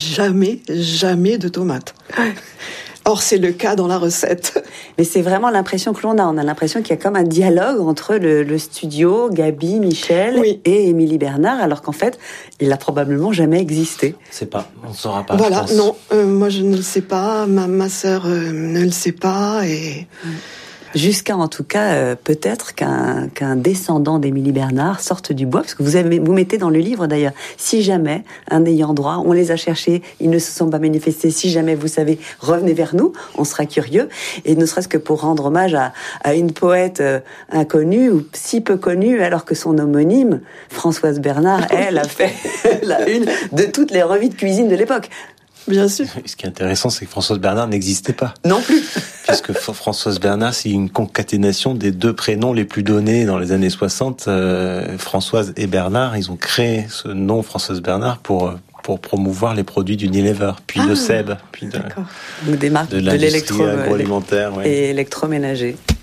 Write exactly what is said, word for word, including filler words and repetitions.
jamais, jamais de tomates. Or, c'est le cas dans la recette. Mais c'est vraiment l'impression que l'on a. On a l'impression qu'il y a comme un dialogue entre le, le studio, Gaby, Michel oui. et Émilie Bernard, alors qu'en fait, il n'a probablement jamais existé. On ne sait pas, on ne saura pas. Voilà, non, euh, moi je ne le sais pas, ma, ma sœur euh, ne le sait pas. Et... Jusqu'à, en tout cas, euh, peut-être qu'un, qu'un descendant d'Émilie Bernard sorte du bois, parce que vous, avez, vous mettez dans le livre d'ailleurs, si jamais un ayant droit, on les a cherchés, ils ne se sont pas manifestés, si jamais vous savez, revenez vers nous, on sera curieux, et ne serait-ce que pour rendre hommage à, à une poète euh, inconnue, ou si peu connue, alors que son homonyme, Françoise Bernard, elle a fait la une de toutes les revues de cuisine de l'époque. Bien sûr. Ce qui est intéressant, c'est que Françoise Bernard n'existait pas. Non plus. Puisque Françoise Bernard, c'est une concaténation des deux prénoms les plus donnés dans les années soixante. Euh, Françoise et Bernard, ils ont créé ce nom Françoise Bernard pour pour promouvoir les produits d'Unilever, puis ah, de Seb, puis de, Donc des marques de, de l'électro agroalimentaire ouais. et électroménager.